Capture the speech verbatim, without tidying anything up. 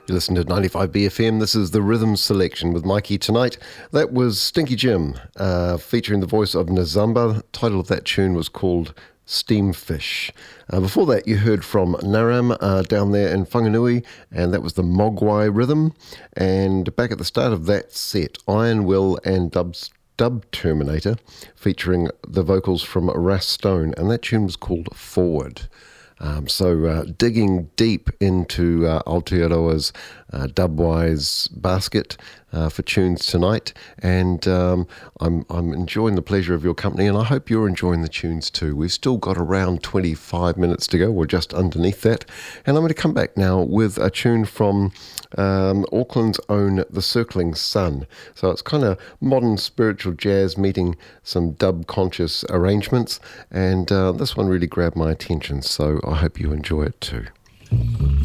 You listen to ninety-five B F M. This is the Rhythm Selection with Mikey tonight. That was Stinky Jim, uh, featuring the voice of Nzamba. The title of that tune was called Steamfish. Uh, before that, you heard from Naram uh, down there in Whanganui, and that was the Mogwai Rhythm. And back at the start of that set, Iron Will and Dubs, Dub Terminator, featuring the vocals from Ras Stone, and that tune was called Forward. Um, so uh, digging deep into uh, Aotearoa's uh, Dubwise basket uh, for tunes tonight, and um, I'm, I'm enjoying the pleasure of your company, and I hope you're enjoying the tunes too. We've still got around twenty-five minutes to go, or just underneath that, and I'm going to come back now with a tune from um, Auckland's own The Circling Sun. So it's kind of modern spiritual jazz meeting some dub-conscious arrangements, and uh, this one really grabbed my attention, so I hope you enjoy it too.